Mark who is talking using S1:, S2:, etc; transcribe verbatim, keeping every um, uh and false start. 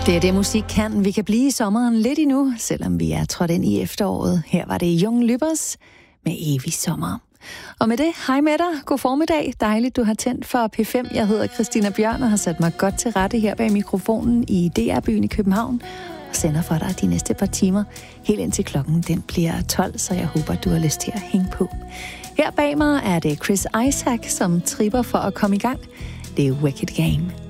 S1: Det er det, musik kan. Vi kan blive i sommeren lidt endnu, selvom vi er trådt ind i efteråret. Her var det Young Lybbers med Evig Sommer. Og med det, hej med dig. God formiddag. Dejligt, du har tændt for P fem. Jeg hedder Christina Bjørn og har sat mig godt til rette her bag mikrofonen i D R-byen i København. Og sender for dig de næste par timer, helt indtil klokken den bliver tolv, så jeg håber, du har lyst til at hænge på. Her bag mig er det Chris Isaak, som tripper for at komme i gang. Det er Wicked Game.